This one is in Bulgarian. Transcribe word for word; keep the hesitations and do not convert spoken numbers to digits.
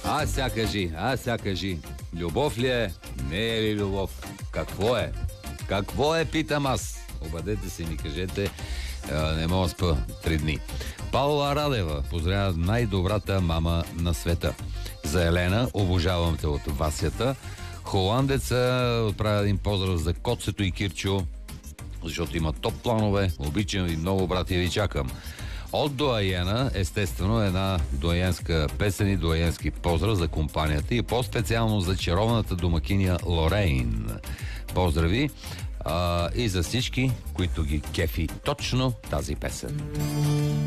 А сега кажи, а сега кажи. Любов ли е? Не е ли любов? Какво е? Какво е, питам аз? Обадете се ми, кажете. Не мога да спа три дни. Паула Радева поздравя най-добрата мама на света. За Елена, обожавам те от Васята. Холандеца отправя един поздрав за Коцето и Кирчо, защото има топ планове. Обичам ви много, брати, ви чакам. От Доайена, естествено, една доаенска песен и доаенски поздрав за компанията и по-специално за чаровната домакиня Лорейн. Поздрави а, и за всички, които ги кефи точно тази песен.